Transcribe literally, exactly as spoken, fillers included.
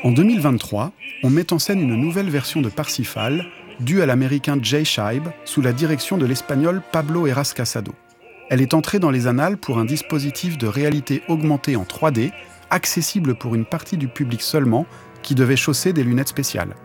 En deux mille vingt-trois, on met en scène une nouvelle version de Parsifal, due à l'américain Jay Scheib, sous la direction de l'espagnol Pablo Heras Casado. Elle est entrée dans les annales pour un dispositif de réalité augmentée en trois D, accessible pour une partie du public seulement, qui devait chausser des lunettes spéciales.